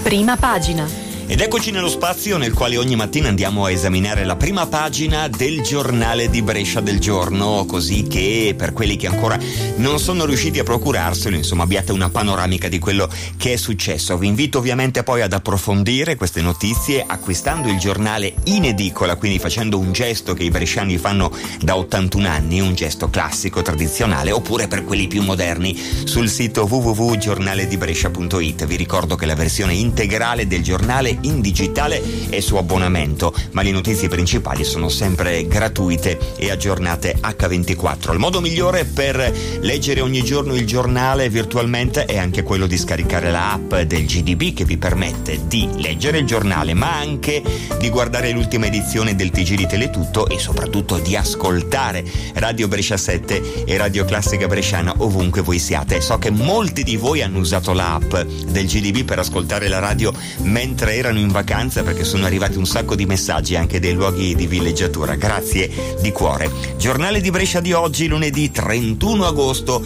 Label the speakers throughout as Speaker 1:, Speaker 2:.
Speaker 1: Prima pagina.
Speaker 2: Ed eccoci nello spazio nel quale ogni mattina andiamo a esaminare la prima pagina del giornale di Brescia del giorno, così che per quelli che ancora non sono riusciti a procurarselo, insomma, abbiate una panoramica di quello che è successo. Vi invito ovviamente poi ad approfondire queste notizie acquistando il giornale in edicola, quindi facendo un gesto che i bresciani fanno da 81 anni, un gesto classico, tradizionale, oppure per quelli più moderni sul sito www.giornaledibrescia.it. Vi ricordo che la versione integrale del giornale in digitale è su abbonamento, ma le notizie principali sono sempre gratuite e aggiornate H24. Il modo migliore per leggere ogni giorno il giornale virtualmente è anche quello di scaricare la app del GDB, che vi permette di leggere il giornale ma anche di guardare l'ultima edizione del TG di Teletutto e soprattutto di ascoltare Radio Brescia 7 e Radio Classica Bresciana ovunque voi siate. So che molti di voi hanno usato la app del GDB per ascoltare la radio mentre erano in vacanza, perché sono arrivati un sacco di messaggi anche dei luoghi di villeggiatura. Grazie di cuore. Giornale di Brescia di oggi, lunedì 31 agosto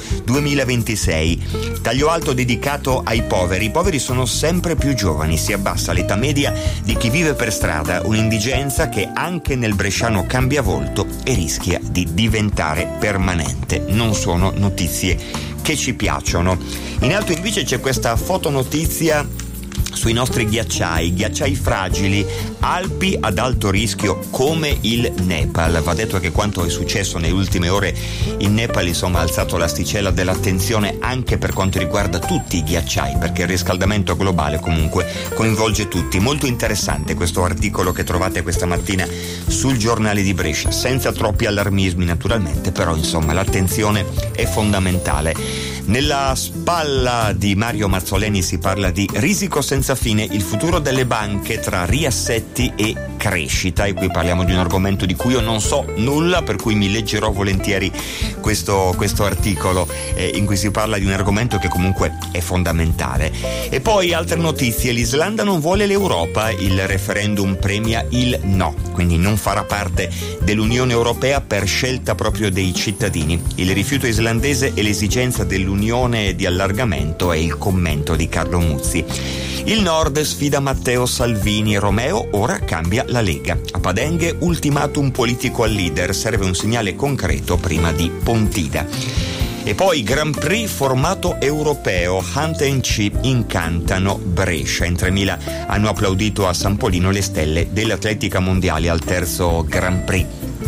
Speaker 2: 2026. Taglio alto dedicato ai poveri. I poveri sono sempre più giovani, si abbassa l'età media di chi vive per strada, un'indigenza che anche nel bresciano cambia volto e rischia di diventare permanente. Non sono notizie che ci piacciono. In alto invece c'è questa fotonotizia sui nostri ghiacciai fragili, Alpi ad alto rischio come il Nepal. Va detto che quanto è successo nelle ultime ore in Nepal, insomma, ha alzato l'asticella dell'attenzione anche per quanto riguarda tutti i ghiacciai, perché il riscaldamento globale comunque coinvolge tutti. Molto interessante questo articolo che trovate questa mattina sul giornale di Brescia, senza troppi allarmismi naturalmente, però insomma l'attenzione è fondamentale. Nella spalla di Mario Mazzoleni si parla di risico senza fine, il futuro delle banche tra riassetti e crescita, e qui parliamo di un argomento di cui io non so nulla, per cui mi leggerò volentieri questo articolo in cui si parla di un argomento che comunque è fondamentale. E poi altre notizie: l'Islanda non vuole l'Europa, il referendum premia il no, quindi non farà parte dell'Unione Europea per scelta proprio dei cittadini. Il rifiuto islandese e l'esigenza dell'Unione di allargamento è il commento di Carlo Muzzi. Il Nord sfida Matteo Salvini e Romeo, ora cambia la Lega. A Padenghe ultimatum politico al leader, serve un segnale concreto prima di Pontida. E poi Grand Prix formato europeo, Hunt and C incantano Brescia. In 3.000 hanno applaudito a San Polino le stelle dell'atletica mondiale al terzo Grand Prix.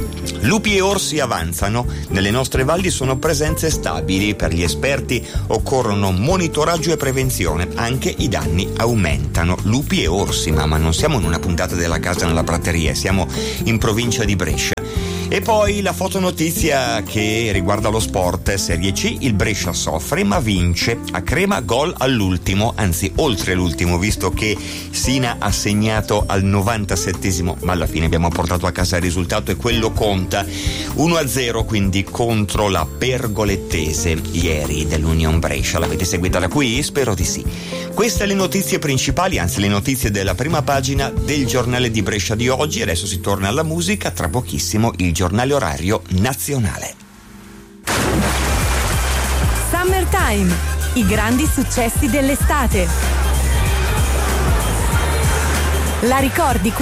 Speaker 2: Lupi e orsi avanzano, nelle nostre valli sono presenze stabili, per gli esperti occorrono monitoraggio e prevenzione, anche i danni aumentano. Lupi e orsi, ma non siamo in una puntata della Casa nella Prateria, siamo in provincia di Brescia. E poi la fotonotizia che riguarda lo sport, Serie C, il Brescia soffre ma vince, a Crema gol all'ultimo, anzi oltre l'ultimo, visto che Sina ha segnato al 97esimo, ma alla fine abbiamo portato a casa il risultato e quello conta. 1-0 quindi contro la Pergolettese ieri dell'Union Brescia. L'avete seguita da qui? Spero di sì. Queste le notizie principali, anzi le notizie della prima pagina del giornale di Brescia di oggi. Adesso si torna alla musica, tra pochissimo il giornale orario nazionale.
Speaker 1: Summertime, i grandi successi dell'estate. La ricordi